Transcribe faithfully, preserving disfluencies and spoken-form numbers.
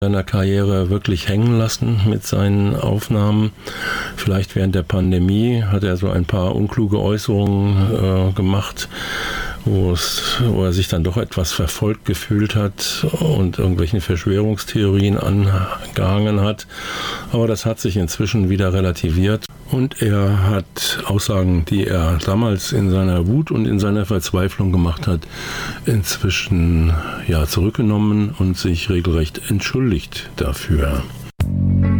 seiner Karriere wirklich hängen lassen mit seinen Aufnahmen. Vielleicht während der Pandemie hat er so ein paar unkluge Äußerungen äh, gemacht, wo, es, wo er sich dann doch etwas verfolgt gefühlt hat und irgendwelchen Verschwörungstheorien angehangen hat. Aber das hat sich inzwischen wieder relativiert. Und er hat Aussagen, die er damals in seiner Wut und in seiner Verzweiflung gemacht hat, inzwischen ja, zurückgenommen und sich regelrecht entschuldigt dafür.